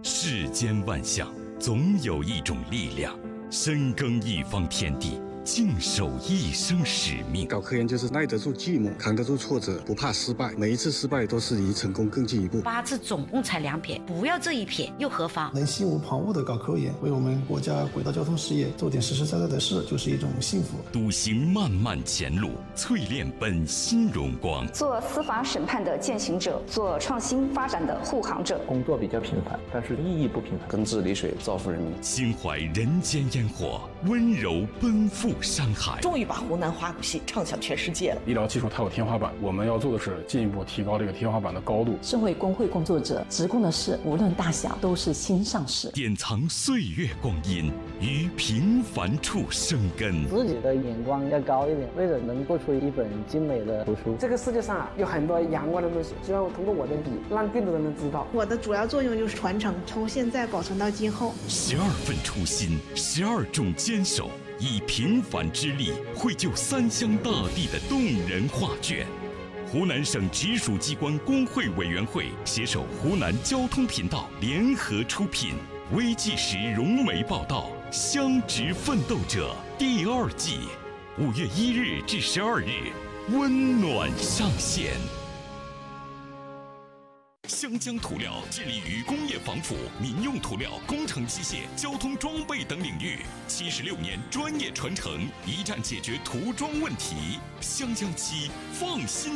世间万象，总有一种力量，深耕一方天地，静守一生使命。 搞科研就是耐得住寂寞，扛得住挫折，不怕失败，每一次失败都是离成功更进一步。 8字总共才2撇，不要这一撇又何妨？ 能心无旁骛的搞科研，为我们国家轨道交通事业做点实实在在的事，就是一种幸福。 笃行漫漫前路，淬炼本心荣光。 做司法审判的践行者，做创新发展的护航者。 工作比较平凡，但是意义不平凡。 耕治理水，造福人民。 心怀人间烟火，温柔奔赴山海。 终于把湖南花鼓戏唱响全世界了。 医疗技术它有天花板，我们要做的是进一步提高这个天花板的高度。 社会工会工作者职工的事，无论大小，都是心上事。 典藏岁月光阴，于平凡处生根。 自己的眼光要高一点，为了能做出一本精美的图书。 这个世界上有很多阳光的东西，希望通过我的笔，让更多人能知道。 我的主要作用就是传承，从现在保存到今后。 12份初心，12种坚守，以平凡之力绘就三湘大地的动人画卷。湖南省直属机关工会委员会携手湖南交通频道联合出品，微纪实融媒报道《乡职奋斗者》第2季，5月1日至12日，温暖上线。湘江涂料致力于工业防腐、民用涂料、工程机械、交通装备等领域，76年专业传承，一站解决涂装问题。湘江漆，放心